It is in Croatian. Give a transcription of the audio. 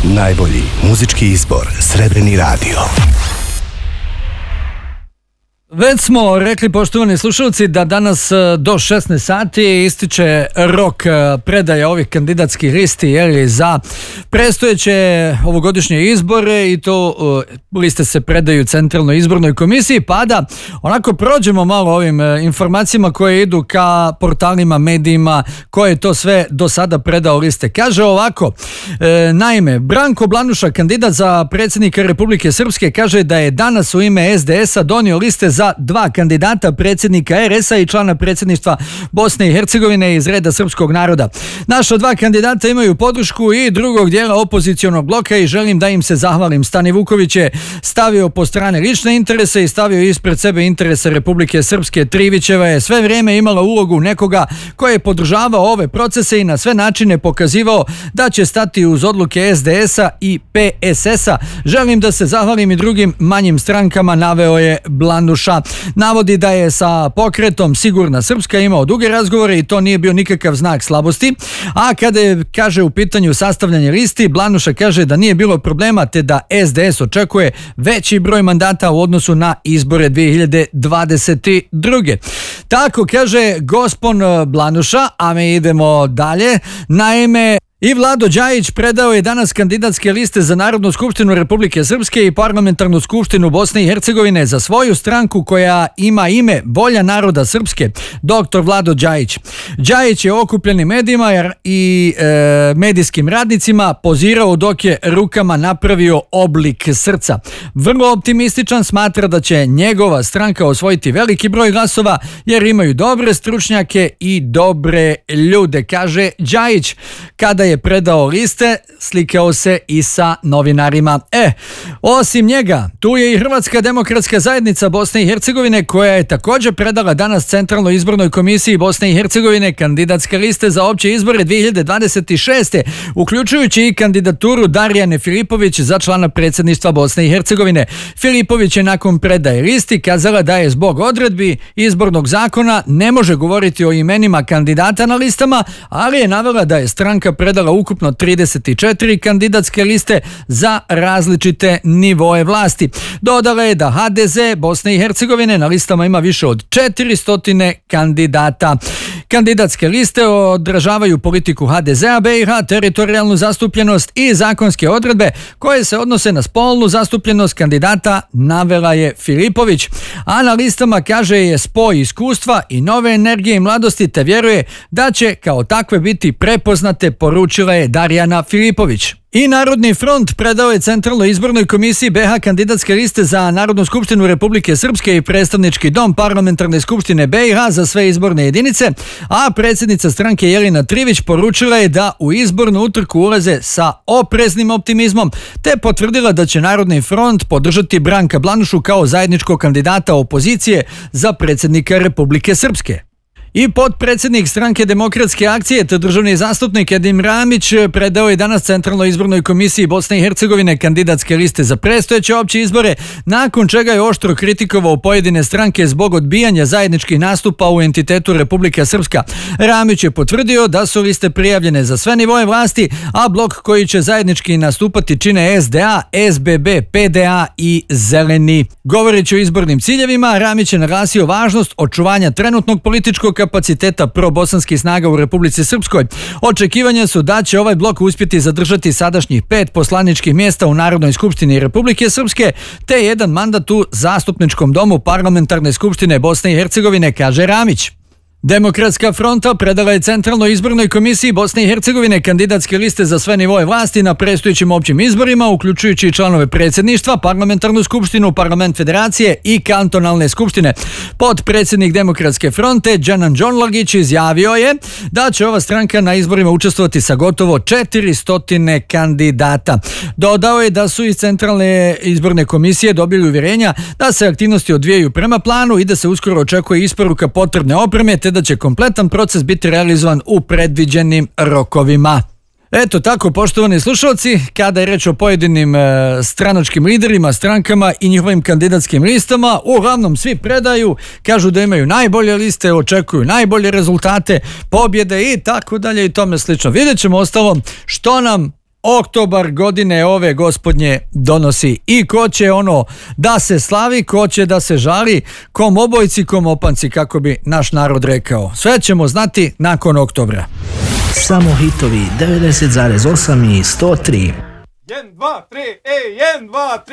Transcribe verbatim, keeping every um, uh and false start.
Najbolji muzički izbor Srebreni radio. Već smo rekli, poštovani slušalci, da danas do šesnaest sati ističe rok predaje ovih kandidatskih listi jeli, za predstojeće ovogodišnje izbore i to uh, liste se predaju Centralnoj izbornoj komisiji, pa da onako prođemo malo ovim uh, informacijama koje idu ka portalima, medijima, koje je to sve do sada predao liste. Kaže ovako, e, naime, Branko Blanuša, kandidat za predsjednika Republike Srpske, kaže da je danas u ime es de es-a donio liste za za dva kandidata, predsjednika er es-a i člana predsjedništva Bosne i Hercegovine iz reda srpskog naroda. Naša dva kandidata imaju podršku i drugog dijela opozicionog bloka i želim da im se zahvalim. Stani Vuković je stavio po strane lične interese i stavio ispred sebe interese Republike Srpske. Trivićeva je sve vrijeme imala ulogu nekoga koji je podržavao ove procese i na sve načine pokazivao da će stati uz odluke es de es-a i pe es es-a. Želim da se zahvalim i drugim manjim strankama, naveo je Blanuša. Navodi da je sa pokretom Sigurna Srpska imao duge razgovore i to nije bio nikakav znak slabosti, a kada je, kaže, u pitanju sastavljanje listi, Blanuša kaže da nije bilo problema te da es de es očekuje veći broj mandata u odnosu na izbore dvije hiljade dvadeset druge. Tako kaže gospon Blanuša, a mi idemo dalje. Naime, i Vlado Đajić predao je danas kandidatske liste za Narodnu skupštinu Republike Srpske i Parlamentarnu skupštinu Bosne i Hercegovine za svoju stranku koja ima ime Volja naroda Srpske, doktor Vlado Đajić. Đajić je okupljenim medijima i e, medijskim radnicima pozirao dok je rukama napravio oblik srca. Vrlo optimističan, smatra da će njegova stranka osvojiti veliki broj glasova jer imaju dobre stručnjake i dobre ljude, kaže Đajić. Kada je je predao liste, slikao se i sa novinarima. E, osim njega, tu je i Hrvatska demokratska zajednica Bosne i Hercegovine koja je također predala danas Centralnoj izbornoj komisiji Bosne i Hercegovine kandidatske liste za opće izbore dvije hiljade dvadeset šeste, uključujući i kandidaturu Darijane Filipović za člana predsjedništva Bosne i Hercegovine. Filipović je nakon predaje listi kazala da je zbog odredbi izbornog zakona ne može govoriti o imenima kandidata na listama, ali je navela da je stranka predala ukupno trideset četiri kandidatske liste za različite nivoe vlasti. Dodala je da ha de ze Bosne i Hercegovine na listama ima više od četiristo kandidata. Kandidatske liste odražavaju politiku ha de ze-a be i ha, teritorijalnu zastupljenost i zakonske odredbe koje se odnose na spolnu zastupljenost kandidata, navela je Filipović. A na listama, kaže, je spoj iskustva i nove energije i mladosti, te vjeruje da će kao takve biti prepoznate, poručila je Darijana Filipović. I Narodni front predao je Centralnoj izbornoj komisiji be ha kandidatske liste za Narodnu skupštinu Republike Srpske i predstavnički dom Parlamentarne skupštine be i ha za sve izborne jedinice, a predsjednica stranke Jelena Trivić poručila je da u izbornu utrku ulaze sa opreznim optimizmom, te potvrdila da će Narodni front podržati Branka Blanušu kao zajedničkog kandidata opozicije za predsjednika Republike Srpske. I potpredsjednik stranke Demokratske akcije te državni zastupnik Edim Ramić predao je danas Centralnoj izbornoj komisiji Bosne i Hercegovine kandidatske liste za predstojeće opće izbore, nakon čega je oštro kritikovao pojedine stranke zbog odbijanja zajedničkih nastupa u entitetu Republika Srpska. Ramić je potvrdio da su liste prijavljene za sve nivoje vlasti, a blok koji će zajednički nastupati čine es de a, es be be, pe de a i Zeleni. Govoreći o izbornim ciljevima, Ramić je naglasio važnost očuvanja trenutnog političkog kapaciteta probosanskih snaga u Republici Srpskoj. Očekivanja su da će ovaj blok uspjeti zadržati sadašnjih pet poslaničkih mjesta u Narodnoj skupštini Republike Srpske te jedan mandat u Zastupničkom domu Parlamentarne skupštine Bosne i Hercegovine, kaže Ramić. Demokratska fronta predala je Centralnoj izbornoj komisiji Bosne i Hercegovine kandidatske liste za sve nivoje vlasti na predstojećim općim izborima, uključujući i članove predsjedništva, Parlamentarnu skupštinu, Parlament Federacije i kantonalne skupštine. Potpredsjednik Demokratske fronte Džanan Đonlagić izjavio je da će ova stranka na izborima učestvovati sa gotovo četiristo kandidata. Dodao je da su iz Centralne izborne komisije dobili uvjerenja da se aktivnosti odvijaju prema planu i da se uskoro očekuje isporuka potrebne opreme, te da će kompletan proces biti realizovan u predviđenim rokovima. Eto tako, poštovani slušalci, kada je reč o pojedinim e, stranačkim liderima, strankama i njihovim kandidatskim listama, uglavnom svi predaju, kažu da imaju najbolje liste, očekuju najbolje rezultate, pobjede i tako dalje i tome slično. Vidjet ćemo ostalom što nam oktobar godine ove gospodnje donosi i ko će ono da se slavi, ko će da se žali, kom obojci, kom opanci, kako bi naš narod rekao. Sve ćemo znati nakon oktobra. Samo hitovi devedeset zarez osam i sto tri. jedan, dva, tri, ej, jedan, dva, tri.